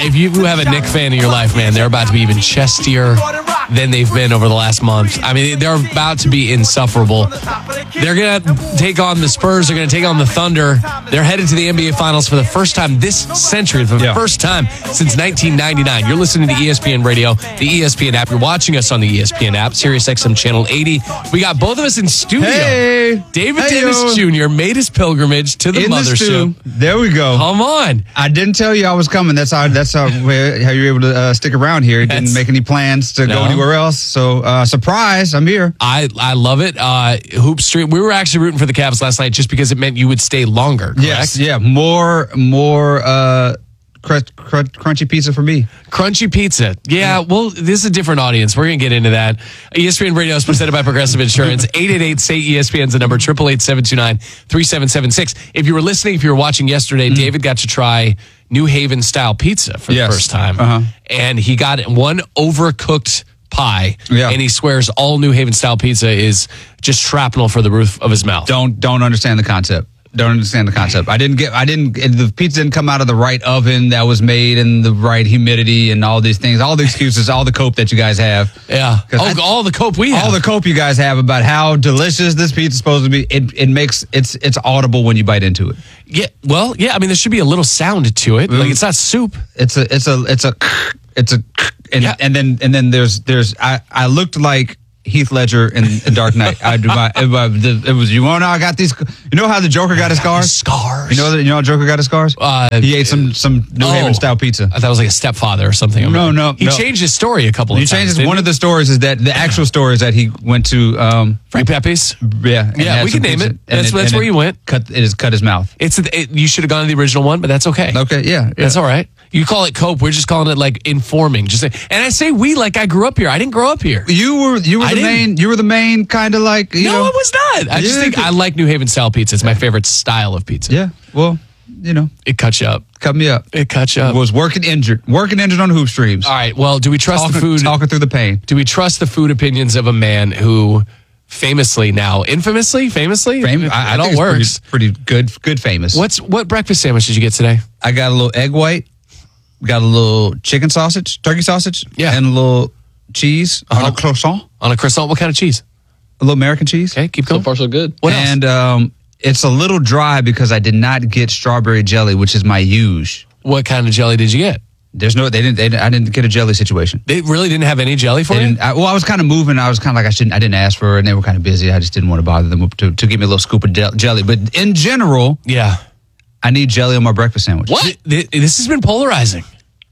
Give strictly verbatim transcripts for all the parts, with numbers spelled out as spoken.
if you have a Knick fan in your life, man, they're about to be even chestier than they've been over the last month. I mean, they're about to be insufferable. They're going to take on the Spurs. They're going to take on the Thunder. They're headed to the N B A Finals for the first time this century, for the yeah. first time since nineteen ninety-nine. You're listening to E S P N Radio, the E S P N app. You're watching us on the E S P N app, Sirius X M Channel eighty. We got both of us in studio. Hey. David hey Davis yo. Junior made his pilgrimage to the in mothership. The there we go. Come on. I didn't tell you I was coming. That's how That's how, how you were able to uh, stick around here. Didn't that's, make any plans to no. go anywhere else. So, uh, surprise, I'm here. I, I love it. Uh, Hoop Street. We were actually rooting for the Cavs last night just because it meant you would stay longer, correct? Yes, yeah. More, more uh, cr- cr- crunchy pizza for me. Crunchy pizza. Yeah, well, this is a different audience. We're going to get into that. E S P N Radio is presented by Progressive Insurance. eight eight eight, S A Y, E S P N's the number, eight eight eight, seven two nine, three seven seven six. If you were listening, if you were watching yesterday, mm. David got to try New Haven-style pizza for yes. the first time. Uh-huh. And he got one overcooked pie, yeah. and he swears all New Haven-style pizza is just shrapnel for the roof of his mouth. Don't don't understand the concept. Don't understand the concept. I didn't get. I didn't. The pizza didn't come out of the right oven that was made in the right humidity and all these things. All the excuses, all the cope that you guys have. Yeah. Oh, I, all the cope we have. All the cope you guys have about how delicious this pizza is supposed to be. It it makes it's it's audible when you bite into it. Yeah. Well, yeah. I mean, there should be a little sound to it. Mm. Like it's not soup. It's a it's a it's a it's a and yeah. and then and then there's there's I I looked like Heath Ledger in, in Dark Knight. I do my it, it was you know I got these. You know how the Joker got his scars? Scars. You know that you know how Joker got his scars? Uh, he ate some some New oh, Haven style pizza. I thought it was like a stepfather or something. No, no, he no. changed his story a couple of he times. He changed one he? of the stories is that the actual story is that he went to um, Frank Pepe's. Yeah, yeah, we can name it. That's it, that's where you went. Cut it is cut his mouth. It's it, you should have gone to the original one, but that's okay. Okay, yeah, yeah. That's all right. You call it cope. We're just calling it like informing. Just say, and I say we like I grew up here. I didn't grow up here. You were you were I the didn't. main. You were the main kind of like. You no, know, I was not. I just yeah, think I like New Haven style pizza. It's my favorite style of pizza. Yeah. Well, you know, it cuts you up. Cut me up. It cuts you up. Was working injured. Working injured on hoop streams. All right. Well, do we trust talking, the food? Talking through the pain. Do we trust the food opinions of a man who? Famously now, infamously, famously, Fam- it, I, it I all works. Pretty, pretty good, good famous. What's what breakfast sandwich did you get today? I got a little egg white, got a little chicken sausage, turkey sausage, yeah, and a little cheese uh-huh. on a croissant. On a croissant, what kind of cheese? A little American cheese. Okay, keep going. So far, so good. What and, else? um, it's a little dry because I did not get strawberry jelly, which is my huge. What kind of jelly did you get? There's no, they didn't, they didn't, I didn't get a jelly situation. They really didn't have any jelly for you? I, well, I was kind of moving. I was kind of like, I shouldn't, I didn't ask for it, and they were kind of busy. I just didn't want to bother them to, to give me a little scoop of jelly. But in general, yeah, I need jelly on my breakfast sandwich. What? This has been polarizing.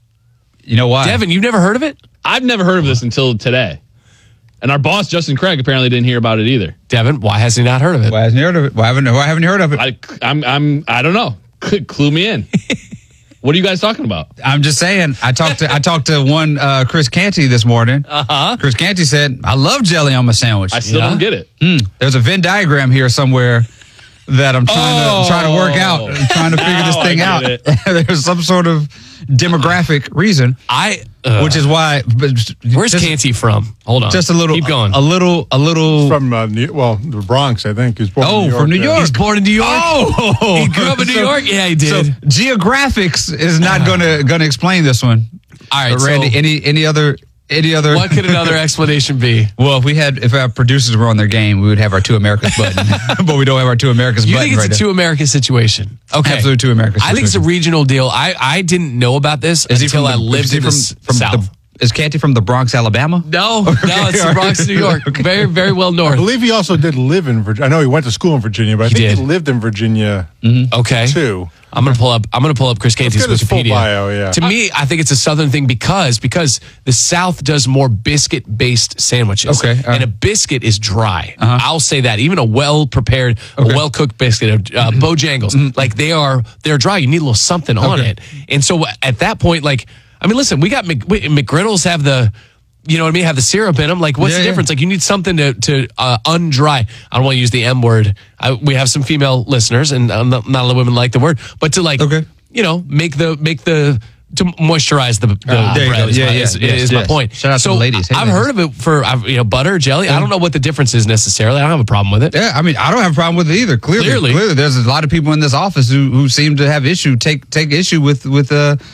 You know why? Devin, you've never heard of it? I've never heard of this until today. And our boss, Justin Craig, apparently didn't hear about it either. Devin, why has he not heard of it? Why hasn't he heard of it? Why haven't, why haven't you heard of it? I, I'm, I'm, I don't know. Clue me in. What are you guys talking about? I'm just saying. I talked to I talked to one uh, Chris Canty this morning. Uh huh. Chris Canty said, "I love jelly on my sandwich." I still Yeah. don't get it. Mm, there's a Venn diagram here somewhere that I'm trying Oh. to trying to work out, I'm trying to figure this Now thing I out. get There's some sort of demographic reason, I, uh, which is why. But where's just, Canty from? Hold on. Just a little. Keep going. A, a little. A little. From uh, New, well, the Bronx, I think. He was born Oh, in New York. from New yeah. York. He's born in New York. Oh, He grew up in New So- York. Yeah, he did. So geographics is not gonna gonna explain this one. All right, But Randy. so any any other any other? what could another explanation be? Well, if we had, if our producers were on their game, we would have our two Americas button, but we don't have our two Americas You button think it's right a two America situation? Okay, Absolute two Americas I think it's a situation. regional deal. I, I didn't know about this Is he until from I the- lived is he in the from, s- from South. The, is Canty from the Bronx, Alabama? no, no, it's the Bronx, New York. Okay. Very, very well I north. believe he also did live in Virginia. I know he went to school in Virginia, but I He think did. he lived in Virginia Okay, too. I'm gonna pull up. I'm gonna pull up Chris Canty's get his full Wikipedia. bio, yeah. To me, I think it's a Southern thing because because the South does more biscuit-based sandwiches. Okay, all right. and a biscuit is dry. Uh-huh. I'll say that. Even a well-prepared, a Okay. well-cooked biscuit, uh, Bojangles, like they are, they're dry. You need a little something on Okay. it. And so at that point, like, I mean, listen, we got Mc, we- McGriddles have the. You know what I mean? Have the syrup in them. Like, what's Yeah, the yeah. difference? Like, you need something to to uh, undry. I don't want to use the M word. I, we have some female listeners, and uh, not, not a lot of women like the word. But to like, Okay. you know, make the make the to moisturize the, the, Ah, the there you bread. go. Is, Yeah, my, yeah, is, yes, is my yes. point. Shout out to so the ladies. Hey, I've ladies. heard of it for uh, you know butter, jelly. I don't know what the difference is necessarily. I don't have a problem with it. Yeah, I mean, I don't have a problem with it either. Clearly, Clearly. clearly, there's a lot of people in this office who, who seem to have issue take take issue with with uh,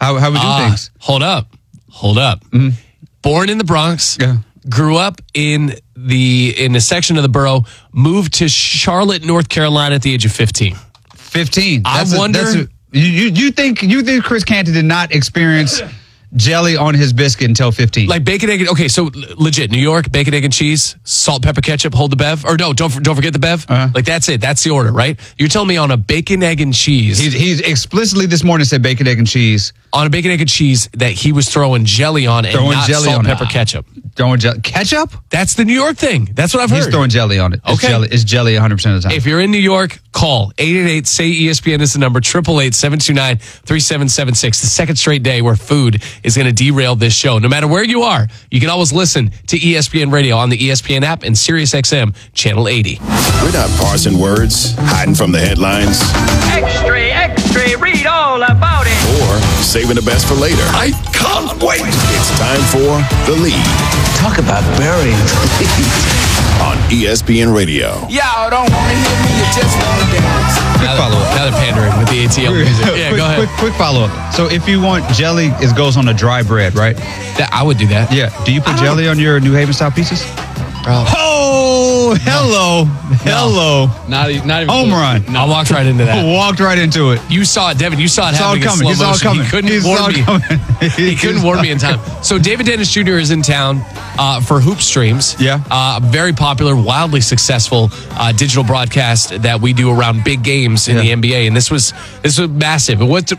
How how we do Ah, things? Hold up. Hold up. Born in the Bronx. Yeah. Grew up in the in a section of the borough. Moved to Charlotte, North Carolina at the age of fifteen. Fifteen. I That's a- wonder- that's a- you, you you think you think Chris Canty did not experience jelly on his biscuit until fifteen? Like bacon, egg, and, okay, so legit, New York, bacon, egg, and cheese, salt, pepper, ketchup, hold the bev. Or no, don't don't forget the bev. Uh-huh. Like that's it. That's the order, right? You're telling me on a bacon, egg, and cheese, He's, he's explicitly this morning said bacon, egg, and cheese. on a bacon, egg, and cheese that he was throwing jelly on and Throwing not jelly salt, on it. pepper, ketchup. Throwing jelly. Ketchup? That's the New York thing. That's what I've He's heard. throwing jelly on it. It's Okay. jelly. It's jelly one hundred percent of the time. If you're in New York, call eight eight eight, say E S P N is the number, eight eight eight, seven two nine, three seven seven six. The second straight day where food is going to derail this show. No matter where you are, you can always listen to E S P N Radio on the E S P N app and Sirius X M Channel eighty. We're not parsing words, hiding from the headlines, Extra, extra, read all about it. or saving the best for later. I can't wait. It's time for The Lead Talk about burying the lead. on E S P N Radio. Y'all don't want to hear me, you just want to dance. quick follow up. Now they're pandering with the A T L music. Yeah, quick, go ahead. Quick, quick follow up. So if you want jelly, it goes on a dry bread, right? That- I would do that. Yeah. Do you put jelly on your New Haven style pizzas? Bro. Oh, hello, hello. Not, e- not even Home close. run. I walked right into that. Walked right into it. You saw it, Devin. You saw it Saw it happening in coming. slow He saw it motion. coming. He couldn't He saw warn it me. coming. He couldn't warn me in time. So David Dennis Junior is in town uh, for Hoop Streams. Yeah. Uh, very popular, wildly successful uh, digital broadcast that we do around big games in Yeah. the N B A. And this was this was massive. It was,